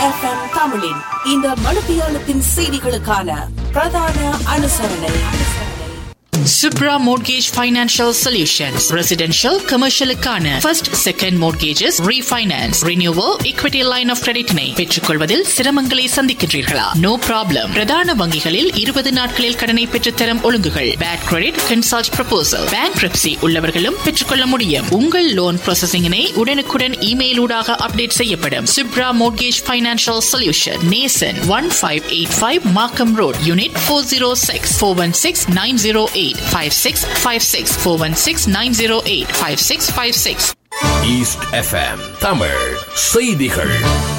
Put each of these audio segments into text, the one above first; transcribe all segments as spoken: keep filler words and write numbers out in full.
FM தமிழின் இந்த மணித்தியாலத்தின் செய்திகளுக்கான பிரதான அனுசரணை. Subra Mortgage Financial Solutions. Residential, commercial க்கான first, second mortgages, refinance, renewal, equity line of credit னை பெற்றுக்கொள்வதில் சிரமங்களை சந்திக்கின்றீர்களா? No problem. பிரதான வங்கிகளில் இருபது நாட்களில் கடனை பெற்றுத்தரும் ஒழுங்குகள். Bad credit, consult proposal. Bankruptcy உள்ளவர்களும் பெற்றுக்கொள்ள முடியும். உங்கள் லோன் ப்ராசஸிங்கினை உடனுக்குடன் இமெயில் ஊடாக அப்டேட் செய்யப்படும். Subra Mortgage Financial Solution. Nason one five eight five Markham Road, Unit four oh six, four one six nine oh eight. five six five six four one six nine oh eight five six five six. East F M Tamil செய்திகள்.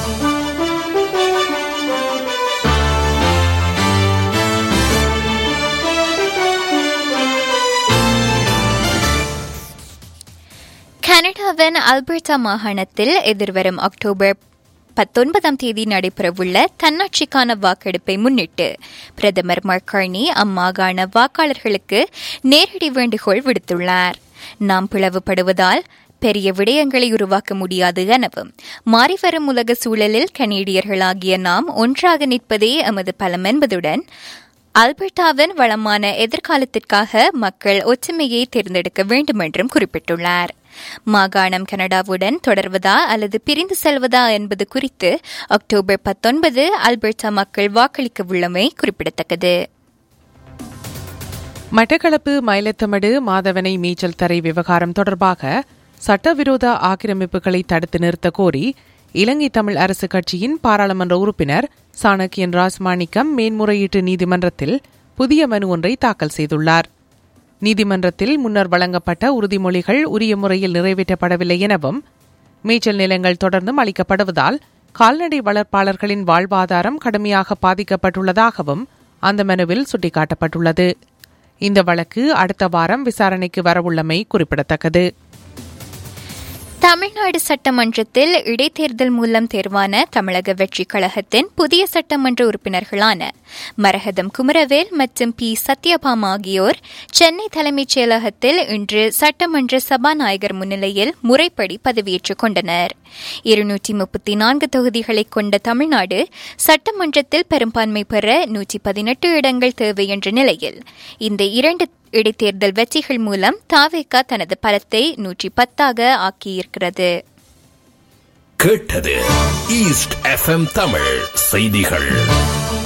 கனடாவின் Alberta மாகாணத்தில் எதிர்வரும் October பத்தொன்பதாம் தேதி நடைபெறவுள்ள தன்னாட்சிக்கான வாக்கெடுப்பை முன்னிட்டு பிரதமர் மக்கார்னி அம்மாகாண வாக்காளர்களுக்கு நேரடி வேண்டுகோள் விடுத்துள்ளார். நாம் பிளவுபடுவதால் பெரிய விடயங்களை உருவாக்க முடியாது எனவும், மாறிவரும் உலக சூழலில் கனேடியர்களாகிய நாம் ஒன்றாக நிற்பதே எமது பலம் என்பதுடன் அல்பர்டாவின் வளமான எதிர்காலத்திற்காக மக்கள் ஒற்றுமையை தேர்ந்தெடுக்க வேண்டும் என்றும் குறிப்பிட்டுள்ளார். மாகாணம் கனடாவுடன் தொடர்வதா அல்லது பிரிந்து செல்வதா என்பது குறித்து அக்டோபர் பத்தொன்பது அல்பர்டா மக்கள் வாக்களிக்க உள்ளமை குறிப்பிடத்தக்கது. மட்டக்களப்பு மயிலத்தமடு மாதவனை மீச்சல் தரை விவகாரம் தொடர்பாக சட்டவிரோத ஆக்கிரமிப்புகளை தடுத்து நிறுத்த கோரி இலங்கை தமிழ் அரசு கட்சியின் பாராளுமன்ற உறுப்பினர் சாணக்கியன் ராஜ்மாணிக்கம் மேன்முறையீட்டு நீதிமன்றத்தில் புதிய மனு ஒன்றை தாக்கல் செய்துள்ளார். நீதிமன்றத்தில் முன்னர் வழங்கப்பட்ட உறுதிமொழிகள் உரிய முறையில் நிறைவேற்றப்படவில்லை எனவும், மேய்ச்சல் நிலங்கள் தொடர்ந்தும் அளிக்கப்படுவதால் கால்நடை வளர்ப்பாளர்களின் வாழ்வாதாரம் கடுமையாக பாதிக்கப்பட்டுள்ளதாகவும் அந்த மனுவில் சுட்டிக்காட்டப்பட்டுள்ளது. இந்த வழக்கு அடுத்த வாரம் விசாரணைக்கு வரவுள்ளமை குறிப்பிடத்தக்கது. தமிழ்நாடு சட்டமன்றத்தில் இடைத்தேர்தல் மூலம் தேர்வான தமிழக வெற்றிக் கழகத்தின் புதிய சட்டமன்ற உறுப்பினர்களான மரகதம் குமரவேல் மற்றும் பி சத்யபாமா ஆகியோர் சென்னை தலைமைச் செயலகத்தில் இன்று சட்டமன்ற சபாநாயகர் முன்னிலையில் முறைப்படி பதவியேற்றுக் கொண்டனர். இருநூற்றி முப்பத்தி நான்கு தொகுதிகளை கொண்ட தமிழ்நாடு சட்டமன்றத்தில் பெரும்பான்மை பெற நூற்றி பதினெட்டு இடங்கள் தேவை என்ற நிலையில் இந்த இரண்டு இடைத்தேர்தல் வெற்றிகள் மூலம் தாவேகா தனது பலத்தை நூற்றி பத்தாக ஆக்கியிருக்கிறது. கேட்டது ஈஸ்ட் எஃப் எம் தமிழ் செய்திகள்.